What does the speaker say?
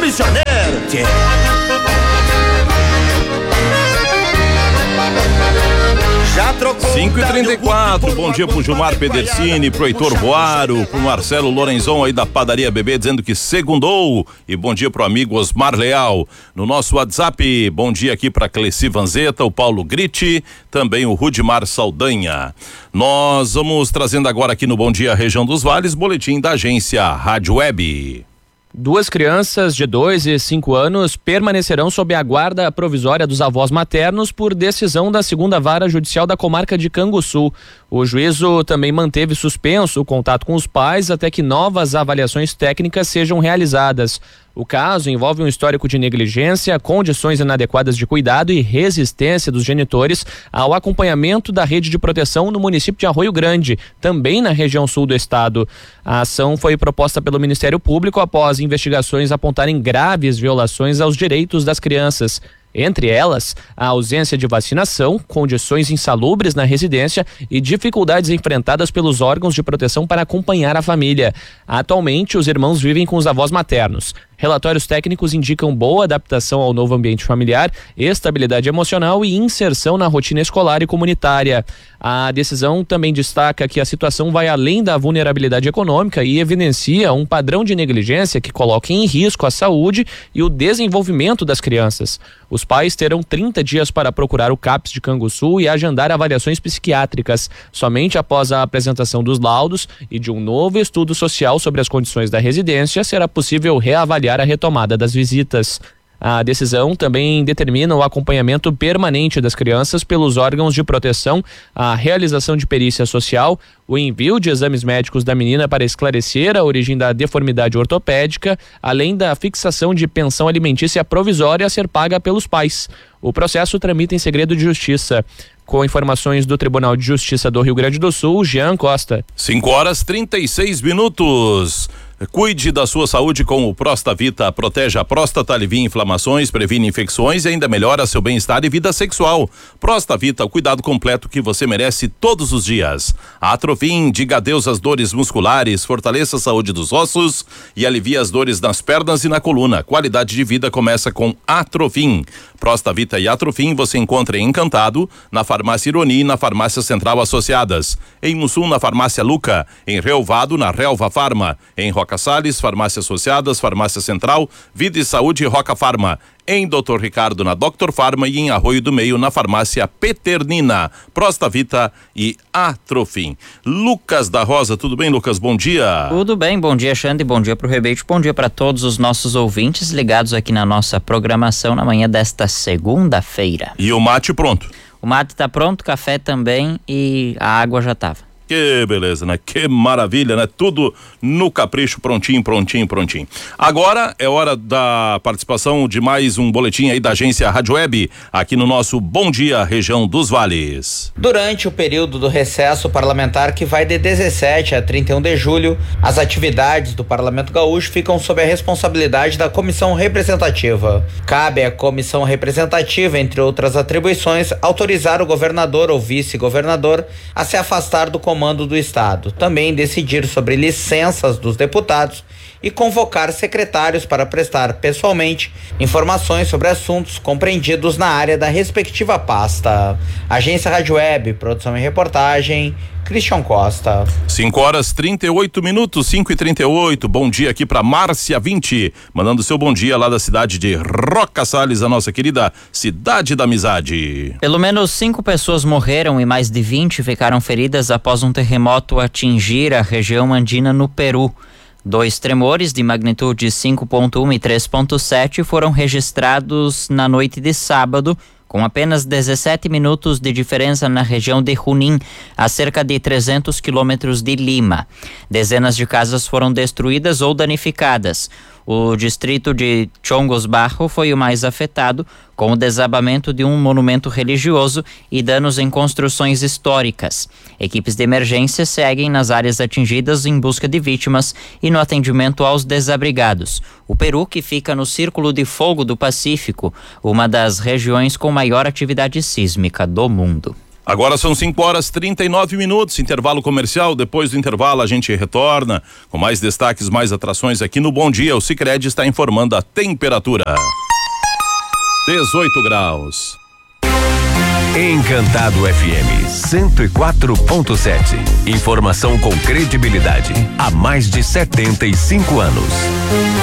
Janeiro. 5h34, bom dia pro Gilmar Pedercini, pro Heitor Boaro, pro Marcelo Lorenzon aí da Padaria Bebê, dizendo que segundou, e bom dia pro amigo Osmar Leal. No nosso WhatsApp, bom dia aqui pra Cleci Vanzetta, o Paulo Gritti, também o Rudimar Saldanha. Nós vamos trazendo agora aqui no Bom Dia Região dos Vales, boletim da agência Rádio Web. 2 crianças de 2 e 5 anos permanecerão sob a guarda provisória dos avós maternos por decisão da 2ª Vara Judicial da Comarca de Canguçu. O juízo também manteve suspenso o contato com os pais até que novas avaliações técnicas sejam realizadas. O caso envolve um histórico de negligência, condições inadequadas de cuidado e resistência dos genitores ao acompanhamento da rede de proteção no município de Arroio Grande, também na região sul do estado. A ação foi proposta pelo Ministério Público após investigações apontarem graves violações aos direitos das crianças. Entre elas, a ausência de vacinação, condições insalubres na residência e dificuldades enfrentadas pelos órgãos de proteção para acompanhar a família. Atualmente, os irmãos vivem com os avós maternos. Relatórios técnicos indicam boa adaptação ao novo ambiente familiar, estabilidade emocional e inserção na rotina escolar e comunitária. A decisão também destaca que a situação vai além da vulnerabilidade econômica e evidencia um padrão de negligência que coloca em risco a saúde e o desenvolvimento das crianças. Os pais terão 30 dias para procurar o CAPS de Canguçu e agendar avaliações psiquiátricas. Somente após a apresentação dos laudos e de um novo estudo social sobre as condições da residência será possível reavaliar a retomada das visitas. A decisão também determina o acompanhamento permanente das crianças pelos órgãos de proteção, a realização de perícia social, o envio de exames médicos da menina para esclarecer a origem da deformidade ortopédica, além da fixação de pensão alimentícia provisória a ser paga pelos pais. O processo tramita em segredo de justiça. Com informações do Tribunal de Justiça do Rio Grande do Sul, Jean Costa. 5h36. Cuide da sua saúde com o Prostavita. Protege a próstata, alivia inflamações, previne infecções e ainda melhora seu bem-estar e vida sexual. Prostavita, o cuidado completo que você merece todos os dias. Atrofim, diga adeus às dores musculares, fortaleça a saúde dos ossos e alivia as dores nas pernas e na coluna. Qualidade de vida começa com Atrofim. Prostavita e Atrofim você encontra em Encantado, na Farmácia Ironi e na Farmácia Central Associadas. Em Mussum, na Farmácia Luca. Em Relvado, na Relva Farma. Em Roca Salles, Farmácia Associadas, Farmácia Central, Vida e Saúde e Roca Farma. Em Dr. Ricardo, na Dr. Farma e em Arroio do Meio, na Farmácia Peternina. Prostavita e Atrofim. Lucas da Rosa, tudo bem, Lucas? Bom dia. Tudo bem, bom dia, Xande, bom dia pro Rebate, bom dia para todos os nossos ouvintes ligados aqui na nossa programação na manhã desta segunda-feira. E o mate pronto? O mate tá pronto, café também e a água já tava. Que beleza, né? Que maravilha, né? Tudo no capricho, prontinho. Agora é hora da participação de mais um boletim aí da agência Rádio Web, aqui no nosso Bom Dia Região dos Vales. Durante o período do recesso parlamentar, que vai de 17 a 31 de julho, as atividades do Parlamento Gaúcho ficam sob a responsabilidade da Comissão Representativa. Cabe à Comissão Representativa, entre outras atribuições, autorizar o governador ou vice-governador a se afastar do comando do Estado, também decidir sobre licenças dos deputados e convocar secretários para prestar pessoalmente informações sobre assuntos compreendidos na área da respectiva pasta. Agência Rádio Web, produção e reportagem, Christian Costa. 5h38, 5h38. Bom dia aqui para Márcia 20, mandando seu bom dia lá da cidade de Roca Salles, a nossa querida cidade da amizade. Pelo menos 5 pessoas morreram e mais de 20 ficaram feridas após um terremoto atingir a região andina no Peru. 2 tremores de magnitude 5.1 e 3.7 foram registrados na noite de sábado, com apenas 17 minutos de diferença na região de Junín, a cerca de 300 quilômetros de Lima. Dezenas de casas foram destruídas ou danificadas. O distrito de Chongos Bajo foi o mais afetado, com o desabamento de um monumento religioso e danos em construções históricas. Equipes de emergência seguem nas áreas atingidas em busca de vítimas e no atendimento aos desabrigados. O Peru, que fica no Círculo de Fogo do Pacífico, uma das regiões com maior atividade sísmica do mundo. Agora são 5h39, intervalo comercial. Depois do intervalo a gente retorna com mais destaques, mais atrações aqui no Bom Dia. O Sicredi está informando a temperatura. 18 graus. Encantado FM 104.7. Informação com credibilidade há mais de 75 anos.